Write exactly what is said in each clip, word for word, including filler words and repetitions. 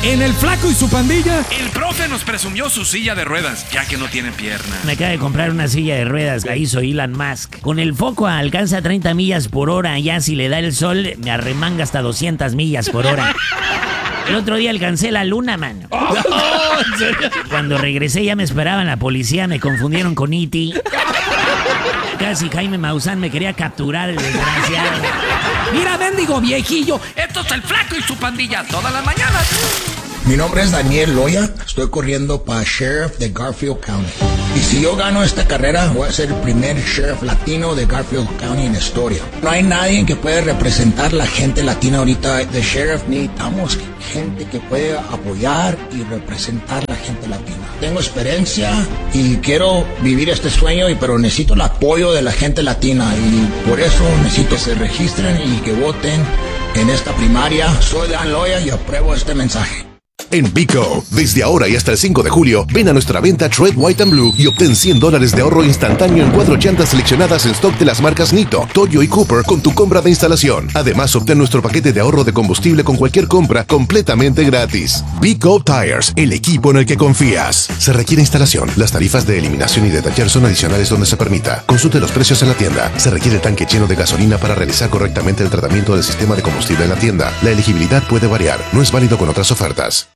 En El Flaco y su pandilla. El profe nos presumió su silla de ruedas, ya que no tiene pierna. Me acaba de comprar una silla de ruedas, la hizo Elon Musk. Con el foco alcanza treinta millas por hora, ya si le da el sol me arremanga hasta doscientas millas por hora. El otro día alcancé la luna, mano. Cuando regresé ya me esperaban la policía, me confundieron con E T Casi Jaime Maussan me quería capturar, el desgraciado. Mira, mendigo viejillo. Esto es El Flaco y su pandilla, todas las mañanas. Mi nombre es Daniel Loya, estoy corriendo para Sheriff de Garfield County. Y si yo gano esta carrera, voy a ser el primer Sheriff latino de Garfield County en la historia. No hay nadie que pueda representar la gente latina ahorita de Sheriff. Necesitamos gente que pueda apoyar y representar la gente latina. Tengo experiencia y quiero vivir este sueño, pero necesito el apoyo de la gente latina. Y por eso necesito que se registren y que voten en esta primaria. Soy Dan Loya y apruebo este mensaje. En Vico, desde ahora y hasta el cinco de julio, ven a nuestra venta Tread White and Blue y obtén cien dólares de ahorro instantáneo en cuatro llantas seleccionadas en stock de las marcas Nito, Toyo y Cooper con tu compra de instalación. Además, obtén nuestro paquete de ahorro de combustible con cualquier compra completamente gratis. Vico Tires, el equipo en el que confías. Se requiere instalación. Las tarifas de eliminación y de taller son adicionales donde se permita. Consulte los precios en la tienda. Se requiere tanque lleno de gasolina para realizar correctamente el tratamiento del sistema de combustible en la tienda. La elegibilidad puede variar. No es válido con otras ofertas.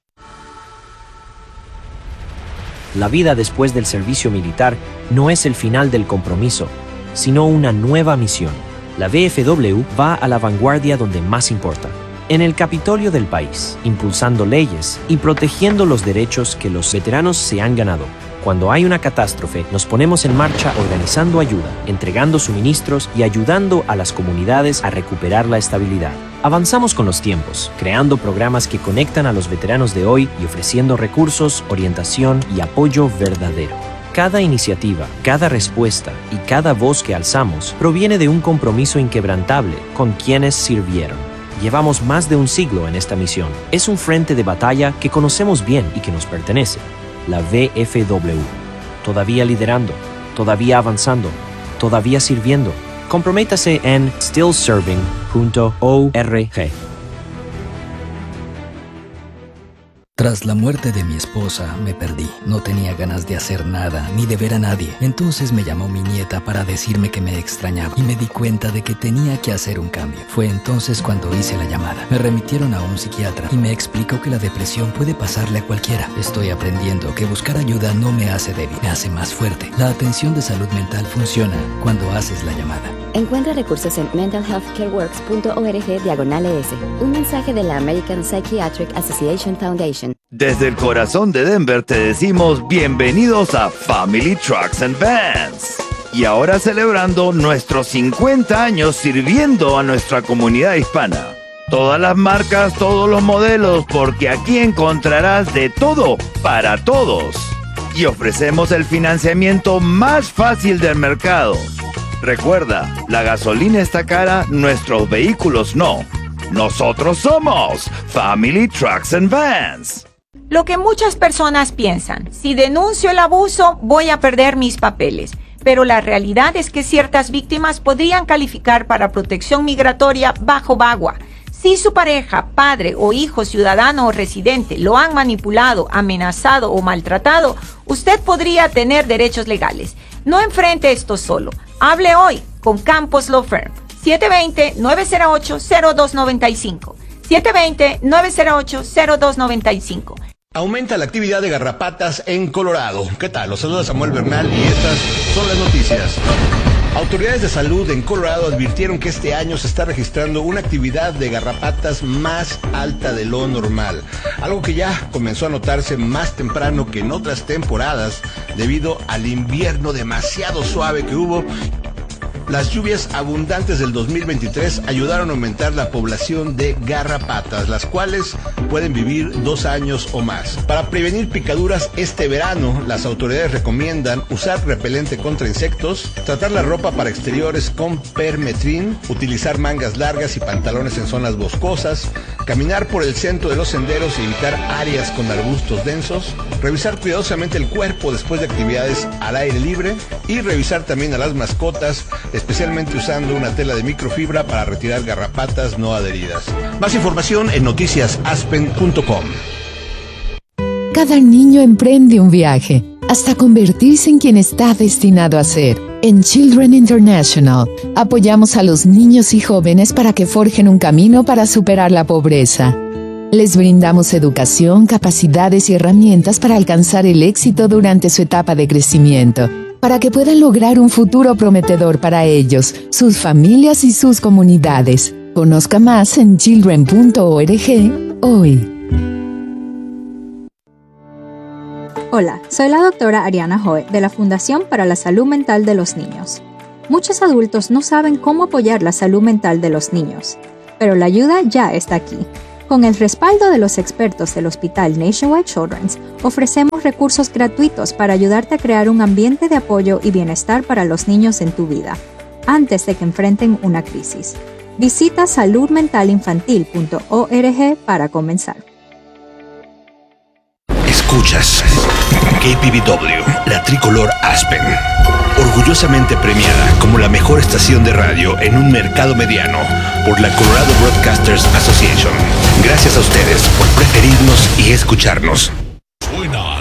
La vida después del servicio militar no es el final del compromiso, sino una nueva misión. La V F W va a la vanguardia donde más importa, en el Capitolio del país, impulsando leyes y protegiendo los derechos que los veteranos se han ganado. Cuando hay una catástrofe, nos ponemos en marcha organizando ayuda, entregando suministros y ayudando a las comunidades a recuperar la estabilidad. Avanzamos con los tiempos, creando programas que conectan a los veteranos de hoy y ofreciendo recursos, orientación y apoyo verdadero. Cada iniciativa, cada respuesta y cada voz que alzamos proviene de un compromiso inquebrantable con quienes sirvieron. Llevamos más de un siglo en esta misión. Es un frente de batalla que conocemos bien y que nos pertenece. La V F W. Todavía liderando, todavía avanzando, todavía sirviendo. Comprométase en still serving punto org. Tras la muerte de mi esposa, me perdí. No tenía ganas de hacer nada, ni de ver a nadie. Entonces me llamó mi nieta para decirme que me extrañaba y me di cuenta de que tenía que hacer un cambio. Fue entonces cuando hice la llamada. Me remitieron a un psiquiatra y me explicó que la depresión puede pasarle a cualquiera. Estoy aprendiendo que buscar ayuda no me hace débil, me hace más fuerte. La atención de salud mental funciona cuando haces la llamada. Encuentra recursos en mental health care works punto org diagonal E S. Un mensaje de la American Psychiatric Association Foundation. Desde el corazón de Denver te decimos bienvenidos a Family Trucks and Vans. Y ahora celebrando nuestros cincuenta años sirviendo a nuestra comunidad hispana. Todas las marcas, todos los modelos, porque aquí encontrarás de todo para todos. Y ofrecemos el financiamiento más fácil del mercado. Recuerda, la gasolina está cara, nuestros vehículos no. Nosotros somos Family Trucks and Vans. Lo que muchas personas piensan, si denuncio el abuso, voy a perder mis papeles. Pero la realidad es que ciertas víctimas podrían calificar para protección migratoria bajo VAWA. Si su pareja, padre o hijo ciudadano o residente lo han manipulado, amenazado o maltratado, usted podría tener derechos legales. No enfrente esto solo. Hable hoy con Campos Law Firm. siete dos cero, nueve cero ocho, cero dos nueve cinco. siete dos cero, nueve cero ocho, cero dos nueve cinco. Aumenta la actividad de garrapatas en Colorado. ¿Qué tal? Los saluda Samuel Bernal y estas son las noticias. Autoridades de salud en Colorado advirtieron que este año se está registrando una actividad de garrapatas más alta de lo normal, algo que ya comenzó a notarse más temprano que en otras temporadas debido al invierno demasiado suave que hubo. Las lluvias abundantes del dos mil veintitrés ayudaron a aumentar la población de garrapatas, las cuales pueden vivir dos años o más. Para prevenir picaduras este verano, las autoridades recomiendan usar repelente contra insectos, tratar la ropa para exteriores con permetrin, utilizar mangas largas y pantalones en zonas boscosas, caminar por el centro de los senderos y evitar áreas con arbustos densos, revisar cuidadosamente el cuerpo después de actividades al aire libre y revisar también a las mascotas, especialmente usando una tela de microfibra para retirar garrapatas no adheridas. Más información en noticias aspen punto com. cada niño emprende un viaje, hasta convertirse en quien está destinado a ser. En Children International, apoyamos a los niños y jóvenes para que forjen un camino para superar la pobreza. Les brindamos educación, capacidades y herramientas para alcanzar el éxito durante su etapa de crecimiento, para que puedan lograr un futuro prometedor para ellos, sus familias y sus comunidades. Conozca más en children punto org hoy. Hola, soy la doctora Ariana Joe de la Fundación para la Salud Mental de los Niños. Muchos adultos no saben cómo apoyar la salud mental de los niños, pero la ayuda ya está aquí. Con el respaldo de los expertos del Hospital Nationwide Children's, ofrecemos recursos gratuitos para ayudarte a crear un ambiente de apoyo y bienestar para los niños en tu vida, antes de que enfrenten una crisis. Visita salud mental infantil punto org para comenzar. Escuchas K P V W, la tricolor Aspen, orgullosamente premiada como la mejor estación de radio en un mercado mediano por la Colorado Broadcasters Association. Gracias a ustedes por preferirnos y escucharnos. Suena